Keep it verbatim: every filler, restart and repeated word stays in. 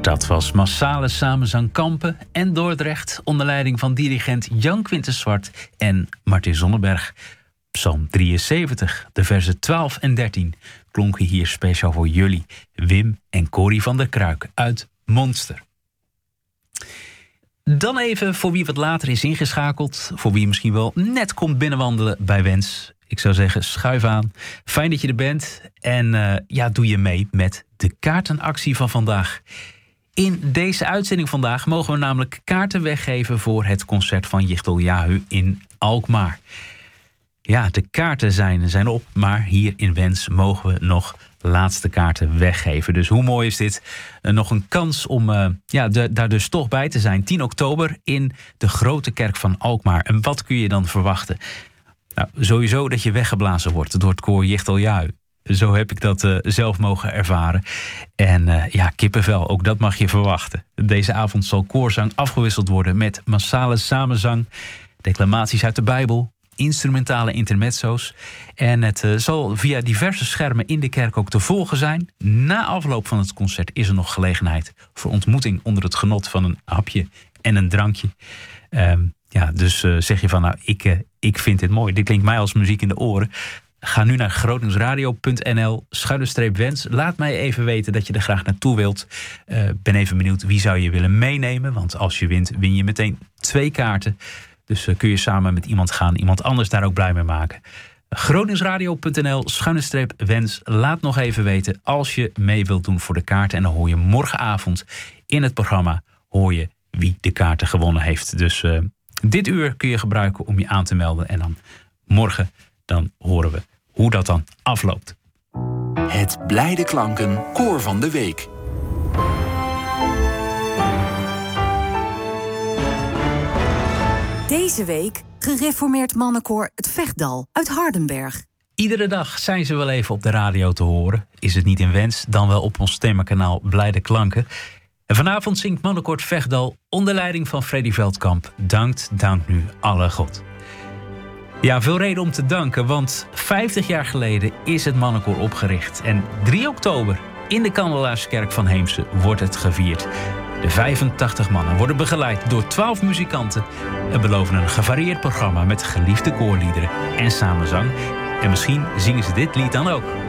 Dat was massale samenzang Kampen en Dordrecht onder leiding van dirigent Jan Quintus Zwart en Martin Zonneberg. Psalm drieënzeventig, de versen twaalf en dertien, klonken hier speciaal voor jullie, Wim en Corrie van der Kruik uit Monster. Dan even voor wie wat later is ingeschakeld, voor wie misschien wel net komt binnenwandelen bij Wens. Ik zou zeggen, schuif aan. Fijn dat je er bent en uh, ja, doe je mee met de kaartenactie van vandaag. In deze uitzending vandaag mogen we namelijk kaarten weggeven voor het concert van Yichtel Yahu in Alkmaar. Ja, de kaarten zijn, zijn op, maar hier in Wens mogen we nog laatste kaarten weggeven. Dus hoe mooi is dit? Uh, nog een kans om uh, ja, de, daar dus toch bij te zijn. tien oktober in de Grote Kerk van Alkmaar. En wat kun je dan verwachten? Nou, sowieso dat je weggeblazen wordt door het koor Yichtel Yahu. Zo heb ik dat uh, zelf mogen ervaren. En uh, ja, kippenvel, ook dat mag je verwachten. Deze avond zal koorzang afgewisseld worden met massale samenzang, declamaties uit de Bijbel, instrumentale intermezzo's. En het uh, zal via diverse schermen in de kerk ook te volgen zijn. Na afloop van het concert is er nog gelegenheid voor ontmoeting onder het genot van een hapje en een drankje. Um, ja, dus uh, zeg je van, nou, ik, uh, ik vind dit mooi. Dit klinkt mij als muziek in de oren. Ga nu naar groningsradio punt n l schuine streep wens. Laat mij even weten dat je er graag naartoe wilt. Uh, ben even benieuwd wie zou je willen meenemen. Want als je wint, win je meteen twee kaarten. Dus uh, kun je samen met iemand gaan. Iemand anders daar ook blij mee maken. groningsradio punt n l schuine streep wens. Laat nog even weten als je mee wilt doen voor de kaarten. En dan hoor je morgenavond in het programma hoor je wie de kaarten gewonnen heeft. Dus uh, dit uur kun je gebruiken om je aan te melden. En dan morgen dan horen we hoe dat dan afloopt. Het Blijde Klanken Koor van de Week. Deze week gereformeerd mannenkoor Het Vechtdal uit Hardenberg. Iedere dag zijn ze wel even op de radio te horen. Is het niet in Wens, dan wel op ons stemmenkanaal Blijde Klanken. En vanavond zingt mannenkoor Het Vechtdal onder leiding van Freddy Veldkamp. Dankt, dankt nu alle God. Ja, veel reden om te danken, want vijftig jaar geleden is het mannenkoor opgericht. En drie oktober in de Kandelaarskerk van Heemse wordt het gevierd. De vijfentachtig mannen worden begeleid door twaalf muzikanten en beloven een gevarieerd programma met geliefde koorliederen en samenzang. En misschien zingen ze dit lied dan ook.